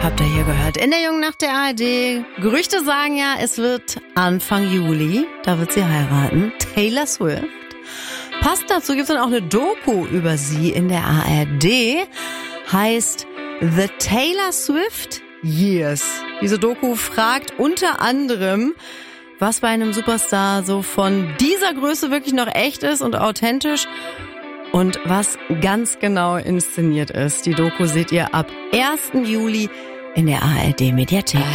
Habt ihr hier gehört? In der Jungen Nacht der ARD. Gerüchte sagen ja, es wird Anfang Juli. Da wird sie heiraten. Taylor Swift. Passt dazu, gibt es dann auch eine Doku über sie in der ARD. Heißt The Taylor Swift Years. Diese Doku fragt unter anderem, was bei einem Superstar so von dieser Größe wirklich noch echt ist und authentisch und was ganz genau inszeniert ist. Die Doku seht ihr ab 1. Juli in der ARD Mediathek.